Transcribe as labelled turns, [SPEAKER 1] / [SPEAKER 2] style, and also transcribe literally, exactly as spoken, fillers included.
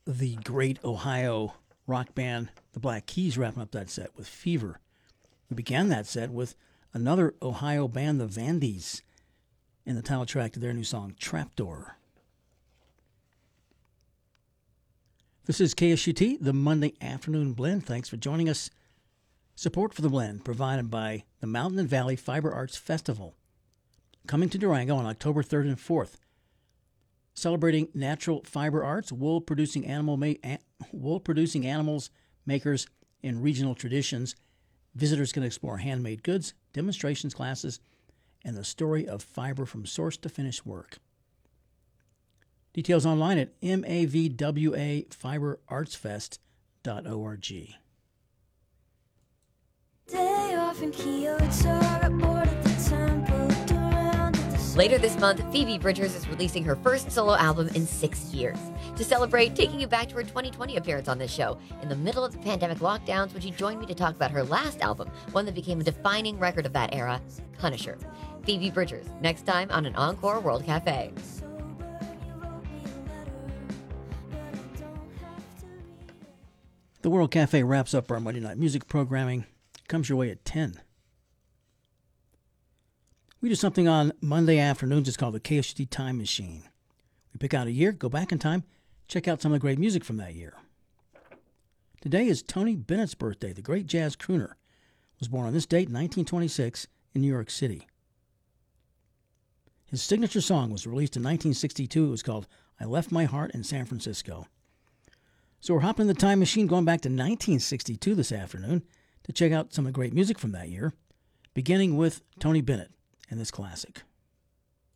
[SPEAKER 1] the great Ohio rock band, the Black Keys, wrapping up that set with Fever. We began that set with another Ohio band, the Vandies, in the title track to their new song, Trapdoor. This is K S U T, the Monday Afternoon Blend. Thanks for joining us. Support for the blend provided by the Mountain and Valley Fiber Arts Festival, coming to Durango on October third and fourth. Celebrating natural fiber arts, wool-producing animal ma- a- wool-producing animals, makers, and regional traditions. Visitors can explore handmade goods, demonstrations classes, and the story of fiber from source to finished work. Details online at m a v w a fiber arts fest dot org.
[SPEAKER 2] Day off in Kyoto, aboard at the temple, around at the
[SPEAKER 3] Later this month, Phoebe Bridgers is releasing her first solo album in six years. To celebrate, taking you back to her twenty twenty appearance on this show. In the middle of the pandemic lockdowns, would you join me to talk about her last album, one that became a defining record of that era, Punisher. Phoebe Bridgers, next time on an Encore World Cafe.
[SPEAKER 1] The World Cafe wraps up our Monday night music programming. Comes your way at ten. We do something on Monday afternoons. It's called the K S U T Time Machine. We pick out a year, go back in time, check out some of the great music from that year. Today is Tony Bennett's birthday. The great jazz crooner was born on this date, nineteen twenty-six, in New York City. His signature song was released in nineteen sixty-two. It was called I Left My Heart in San Francisco. So we're hopping in the time machine going back to nineteen sixty-two this afternoon to check out some of the great music from that year, beginning with Tony Bennett and this classic.